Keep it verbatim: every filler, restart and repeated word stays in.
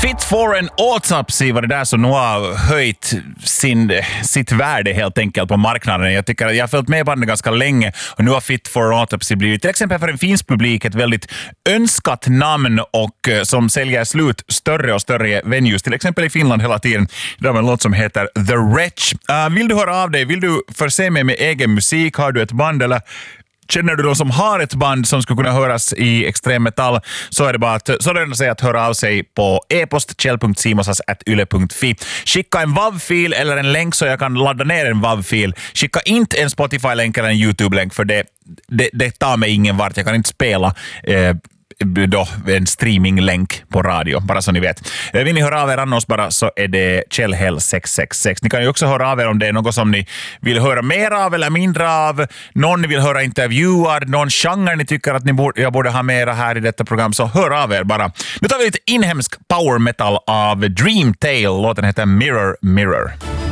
Fit for an autopsy var det där som nog har höjt sin, sitt värde helt enkelt på marknaden. Jag tycker att jag har följt med bandet ganska länge och nu har Fit for an autopsy blivit till exempel för en finsk publik ett väldigt önskat namn och som säljer slut större och större venues, till exempel i Finland hela tiden. Det var en låt som heter The Wretch. Uh, vill du höra av dig? Vill du förse mig med egen musik? Har du ett band eller känner du någon som har ett band som skulle kunna höras i extrem metall, så är det bara att, så lönar sig att höra av sig på e-post kjell punkt simonsas at yle punkt fi. Skicka en wav-fil eller en länk så jag kan ladda ner en wav-fil. Skicka inte en Spotify-länk eller en YouTube-länk för det, det, det tar mig ingen vart. Jag kan inte spela eh, då en streaminglänk på radio, bara så ni vet. Vill ni höra av er annars bara så är det Kjellhäll sex sex sex. Ni kan ju också höra av er om det är något som ni vill höra mer av eller mindre av. Någon ni vill höra intervjuad, någon genre ni tycker att ni borde, jag borde ha mera här i detta program, så hör av er bara. Nu tar vi lite inhemsk power metal av Dream Tale. Låten heter Mirror Mirror.